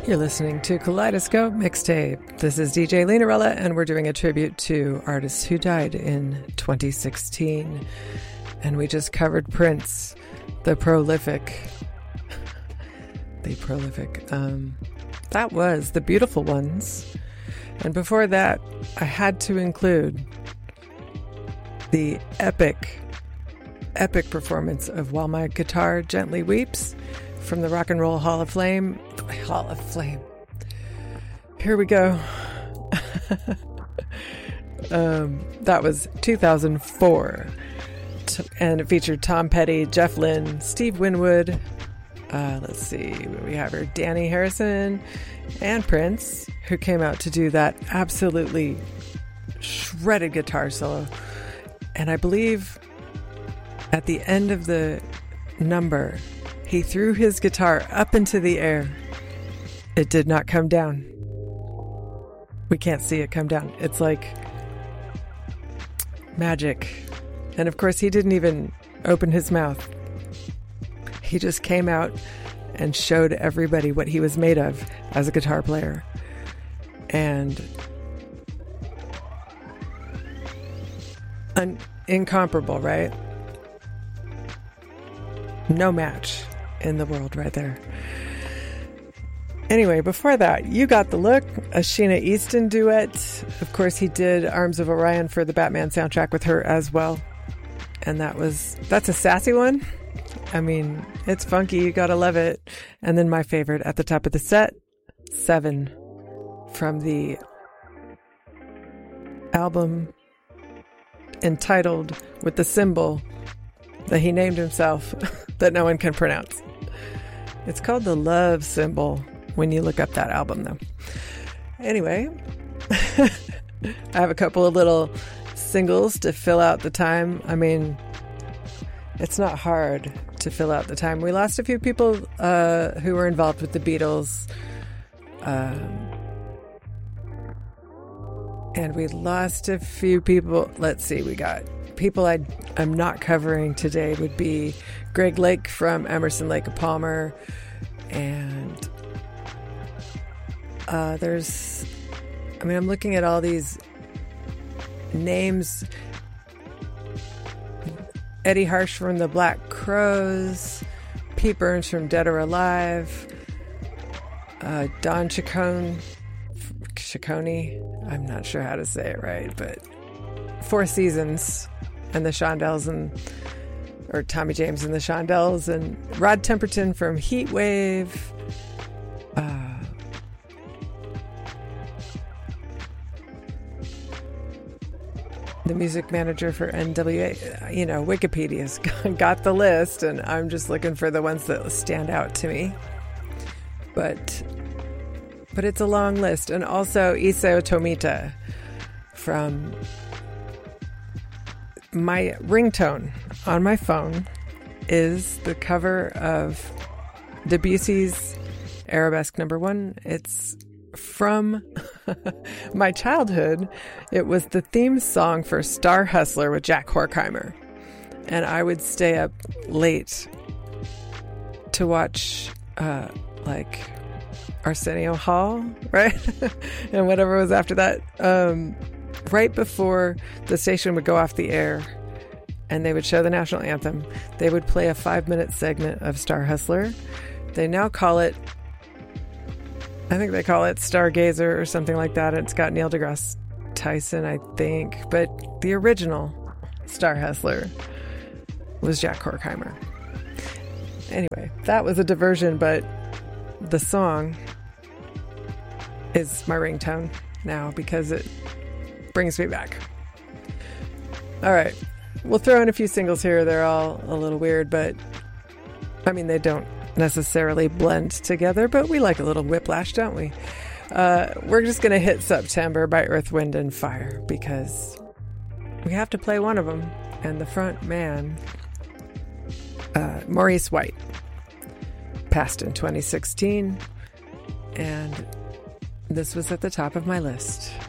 You're listening to Kaleidoscope Mixtape. This is DJ Linarella, and we're doing a tribute to artists who died in 2016. And we just covered Prince, the prolific. That was The Beautiful Ones. And before that, I had to include the epic performance of While My Guitar Gently Weeps from the Rock and Roll Hall of Fame. Here we go. That was 2004. And it featured Tom Petty, Jeff Lynne, Steve Winwood. Let's see what we have here. Danny Harrison and Prince, who came out to do that absolutely shredded guitar solo. And I believe at the end of the number, he threw his guitar up into the air. It did not come down. We can't see it come down. It's like magic. And of course, he didn't even open his mouth. He just came out and showed everybody what he was made of as a guitar player. And incomparable, right? No match in the world right there. Anyway, before that, You Got the Look, a Sheena Easton duet. Of course, he did Arms of Orion for the Batman soundtrack with her as well. And that's a sassy one. I mean, it's funky. You gotta love it. And then my favorite at the top of the set, 7, from the album entitled with the symbol that he named himself that no one can pronounce. It's called the Love Symbol when you look up that album, though. Anyway, I have a couple of little singles to fill out the time. I mean, it's not hard to fill out the time. We lost a few people who were involved with the Beatles. And we lost a few people. Let's see, we got people I'm not covering today would be Greg Lake from Emerson, Lake and Palmer. And I'm looking at all these names. Eddie Harsh from the Black Crowes, Pete Burns from Dead or Alive, Don Ciccone, I'm not sure how to say it right, but Four Seasons and the Shondells, or Tommy James and the Shondells, and Rod Temperton from Heat Wave, the music manager for NWA. Wikipedia's got the list, and I'm just looking for the ones that stand out to me. But it's a long list. And also Isao Tomita from my ringtone on my phone is the cover of Debussy's Arabesque No. 1. It's from my childhood. It was the theme song for Star Hustler with Jack Horkheimer. And I would stay up late to watch Arsenio Hall, right? And whatever was after that. Right before the station would go off the air and they would show the national anthem, they would play a 5-minute segment of Star Hustler. They now call it, I think they call it Stargazer or something like that. It's got Neil deGrasse Tyson, I think. But the original Star Hustler was Jack Horkheimer. Anyway, that was a diversion, but the song is my ringtone now because it brings me back. All right. We'll throw in a few singles here. They're all a little weird, but they don't necessarily blend together, but we like a little whiplash, don't we? We're just going to hit September by Earth, Wind, and Fire because we have to play one of them. And the front man, Maurice White, passed in 2016, and this was at the top of my list.